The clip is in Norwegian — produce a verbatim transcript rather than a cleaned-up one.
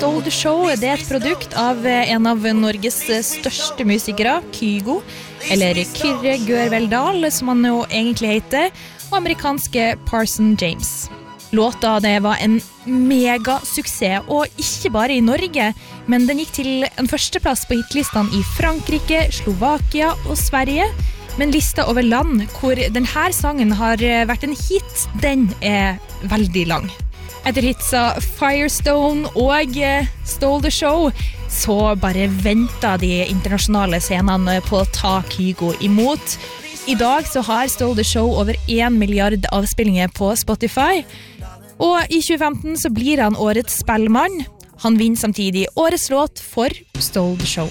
Stole the Show, det er et produkt av en av Norges største musikere, Kygo, eller Kyrre Gørveldal, som han jo egentlig heter, og amerikanske Parson James. Låta det var en mega suksess, og ikke bare i Norge, men den gikk til en førsteplass på hitlistene i Frankrike, Slovakia og Sverige, men lista over land hvor denne sangen har vært en hit, den er veldig lang. Etter hitsa Firestone og Stole the Show, så bare ventet de internasjonale scenene på å ta Kygo imot. I dag så har Stole the Show over en milliard avspillinger på Spotify, og i tjue femten så blir han årets spellmann. Han vinner samtidig årets låt for Stole the Show.